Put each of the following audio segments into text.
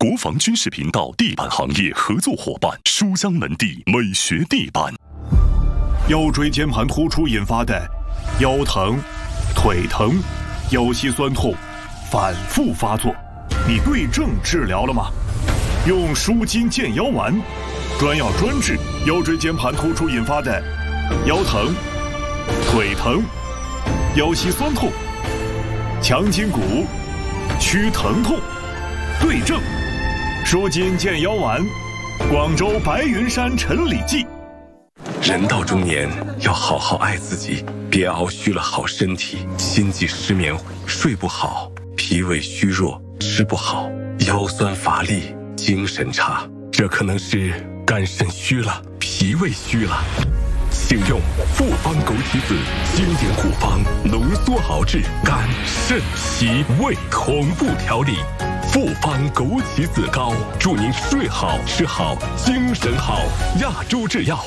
国防军事频道地板行业合作伙伴书香门第美学地板。 腰椎间盘突出引发的腰疼、腿疼、腰膝酸痛反复发作，你对症治疗了吗？用舒筋健腰丸，专药专治腰椎间盘突出引发的腰疼、腿疼、腰膝酸痛，强筋骨，祛疼痛，对症。舒筋健腰丸，广州白云山陈李记。 人到中年要好好爱自己，别熬虚了好身体，心悸失眠，睡不好，脾胃虚弱，吃不好，腰酸乏力，精神差，这可能是肝肾虚了，脾胃虚了。请用复方枸杞子经典古方浓缩熬制肝肾脾胃同步调理。复方枸杞子膏，祝您睡好吃好精神好。亚洲制药。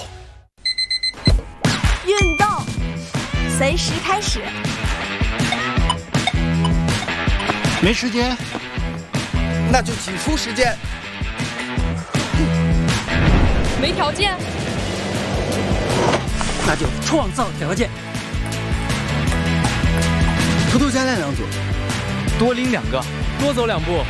运动随时开始。 没时间， 那就挤出时间。 没条件， 那就创造条件。 偷偷加练2组， 多拎2个，多走2步。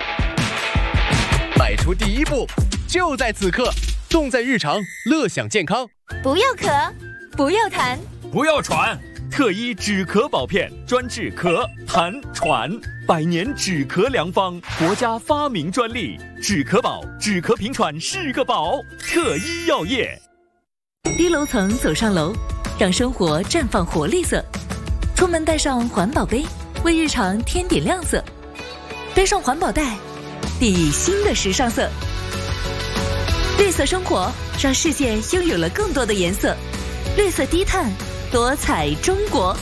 迈出第一步，就在此刻，动在日常，乐享健康。 不要咳，不要痰， 不要喘。特一止咳宝片，专治咳、痰、喘，100年止咳良方，国家发明专利。止咳宝，止咳平喘是个宝。特一药业。 低楼层走上楼，让生活绽放活力色。出门带上环保杯，为日常添点亮色。背上环保袋，熠熠新的时尚色。绿色生活，让世界拥有了更多的颜色。绿色低碳，多彩中国。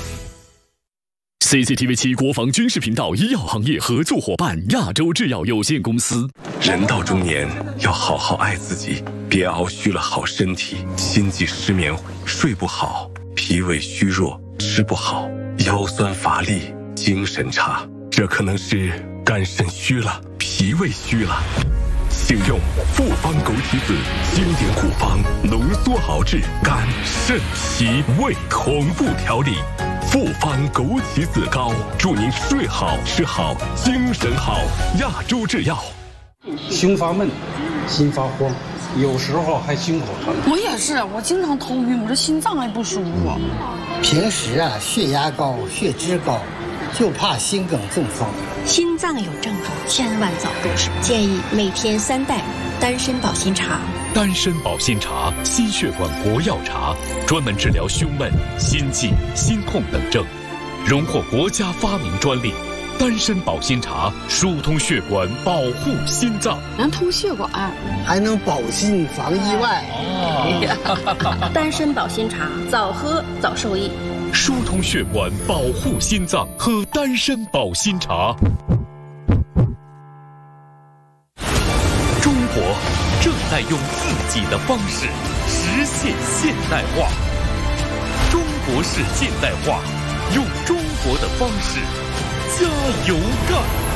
CCTV7 国防军事频道医药行业合作伙伴亚洲制药有限公司。 人到中年要好好爱自己，别熬虚了好身体，心悸失眠，睡不好，脾胃虚弱，吃不好，腰酸乏力，精神差，这可能是肝肾虚了，脾胃虚了。请用复方枸杞子经典古方浓缩熬制肝肾脾胃同步调理。复方枸杞子膏，祝您睡好吃好精神好。亚洲制药。 胸发闷，心发慌，有时候还心口疼。 我也是，我经常头晕，我这心脏还不舒服。 平时血压高，血脂高，就怕心梗中风。 心脏有症状，千万早入手。建议每天3袋丹参保心茶。 丹参保心茶，心血管国药茶，专门治疗胸闷、心悸、心痛等症，荣获国家发明专利。丹参保心茶疏通血管，保护心脏， 能通血管， 还能保心防意外。 丹参保心茶，早喝早受益。 疏通血管，保护心脏，喝丹参保心茶。中国正在用自己的方式实现现代化。中国式现代化，用中国的方式加油干！